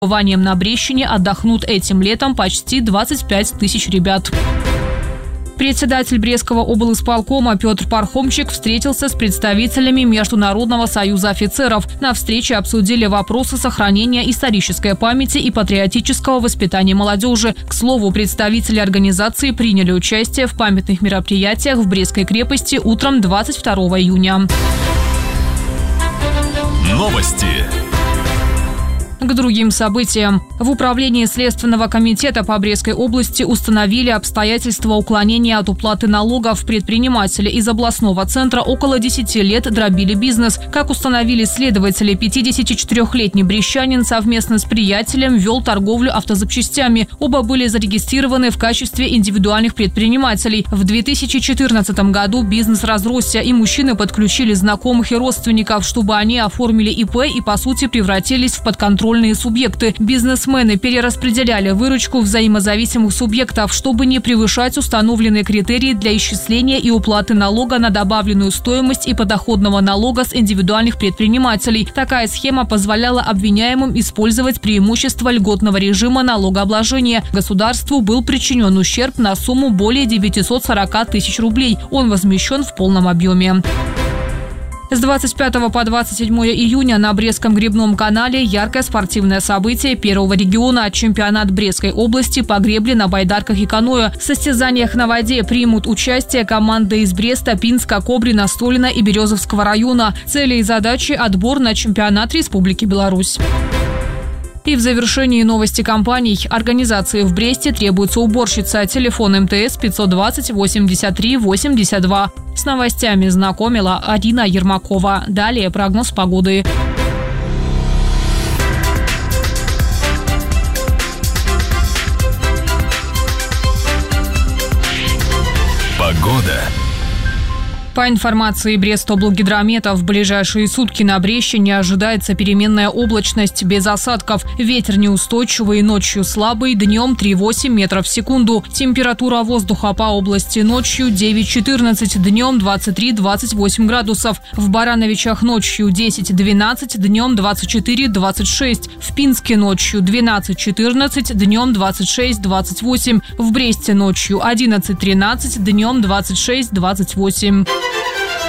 На Брещине отдохнут этим летом почти 25 тысяч ребят. Председатель Брестского облисполкома Петр Пархомчик встретился с представителями Международного союза офицеров. На встрече обсудили вопросы сохранения исторической памяти и патриотического воспитания молодежи. К слову, представители организации приняли участие в памятных мероприятиях в Брестской крепости утром 22 июня. Новости. К другим событиям. В управлении Следственного комитета по Брестской области установили обстоятельства уклонения от уплаты налогов. Предприниматели из областного центра около 10 лет дробили бизнес. Как установили следователи, 54-летний брестчанин совместно с приятелем вел торговлю автозапчастями. Оба были зарегистрированы в качестве индивидуальных предпринимателей. В 2014 году бизнес разросся, и мужчины подключили знакомых и родственников, чтобы они оформили ИП и, по сути, превратились в подконтрольные субъекты. Бизнесмены перераспределяли выручку взаимозависимых субъектов, чтобы не превышать установленные критерии для исчисления и уплаты налога на добавленную стоимость и подоходного налога с индивидуальных предпринимателей. Такая схема позволяла обвиняемым использовать преимущество льготного режима налогообложения. Государству был причинен ущерб на сумму более 940 тысяч рублей. Он возмещен в полном объеме. С 25 по 27 июня на Брестском гребном канале яркое спортивное событие первого региона – чемпионат Брестской области по гребле на байдарках и каноэ. В состязаниях на воде примут участие команды из Бреста, Пинска, Кобрина, Столина и Березовского района. Цели и задачи – отбор на чемпионат Республики Беларусь. И в завершении новости компаний. Организации в Бресте требуется уборщица. Телефон МТС 520 83 82. С новостями знакомила Арина Ермакова. Далее прогноз погоды. Погода. По информации Брестоблгидромета, в ближайшие сутки на Брещине ожидается переменная облачность без осадков. Ветер неустойчивый, ночью слабый, днем 3,8 метров в секунду. Температура воздуха по области ночью 9-14, днем 23-28 градусов. В Барановичах ночью 10-12, днем 24-26. В Пинске ночью 12-14, днем 26-28. В Бресте ночью 11-13, днем 26-28.